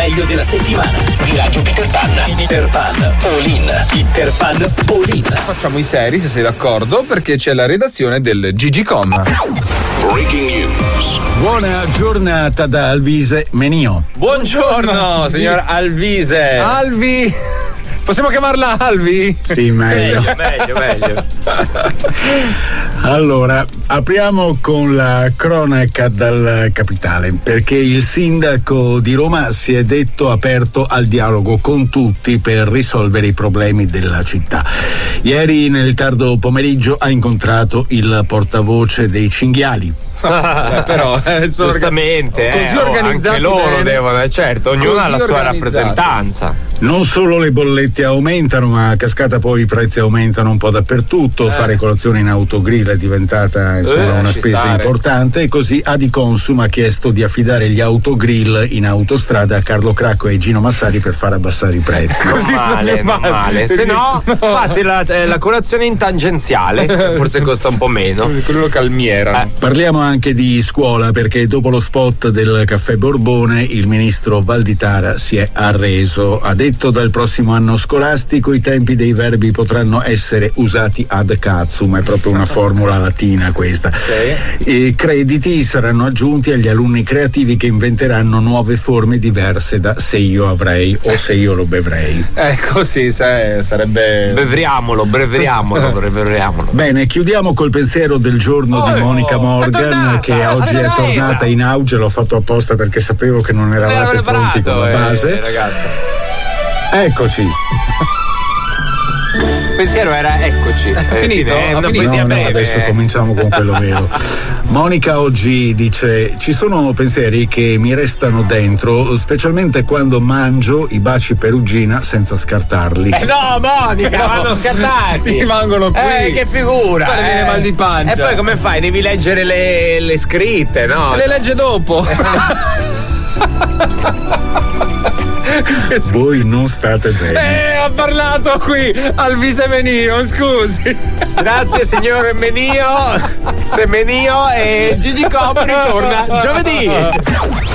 meglio della settimana di Radio Peter Pan. Peter Pan All In. Peter Pan All In. Facciamo i seri, se sei d'accordo, perché c'è la redazione del GGcom. Breaking news. Buona giornata da Alvise Menio. Buongiorno, signor Alvise. Alvi! Possiamo chiamarla Alvi? Sì, meglio. Meglio. Allora, apriamo con la cronaca dal capitale, perché il sindaco di Roma si è detto aperto al dialogo con tutti per risolvere i problemi della città. Ieri nel tardo pomeriggio ha incontrato il portavoce dei cinghiali. Però giustamente così organizzati anche loro bene. devono, certo, ognuno ha la sua organizzati. rappresentanza. Non solo le bollette aumentano, ma a cascata poi i prezzi aumentano un po' dappertutto. Fare colazione in autogrill è diventata una spesa importante, e così Adiconsum ha chiesto di affidare gli autogrill in autostrada a Carlo Cracco e Gino Massari per far abbassare i prezzi. Così Non male. Se no, fate la colazione in tangenziale, forse costa un po' meno. Quello calmiera. Parliamo anche di scuola, perché dopo lo spot del caffè Borbone il ministro Valditara si è arreso. Ha detto: dal prossimo anno scolastico i tempi dei verbi potranno essere usati ad cazzum, è proprio una formula latina questa. I crediti saranno aggiunti agli alunni creativi che inventeranno nuove forme diverse da se io avrei o se io lo bevrei. Ecco, sì, sarebbe. Brevriamolo. Bene, chiudiamo col pensiero del giorno di Monica Morgan, che oggi è tornata in auge. L'ho fatto apposta perché sapevo che non eravate pronti con la base. Ragazzi. Eccoci. Il pensiero era eccoci. Finito? È una Finito? poesia No, breve. adesso cominciamo con quello vero. Monica oggi dice: ci sono pensieri che mi restano dentro, specialmente quando mangio i baci perugina senza scartarli. No, Monica, vanno scartati. Rimangono qui. Che figura. Poi viene mal di pancia. E poi come fai? Devi leggere le scritte, no? Le legge dopo. Voi non state bene. Ha parlato qui Alvise Menio, scusi. Grazie signor Menio. Semenio, e Gigi Copri torna giovedì.